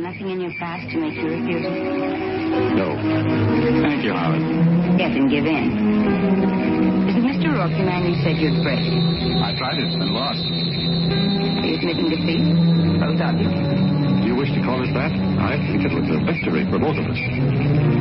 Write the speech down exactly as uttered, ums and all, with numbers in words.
nothing in your past to make you refuse it? No. Thank you, Howard. Yes, and give in. Isn't Mister Rourke the man you said you'd break? I tried it and lost. Are you admitting defeat? Both of you? Do you wish to call it that? I think it was a victory for both of us.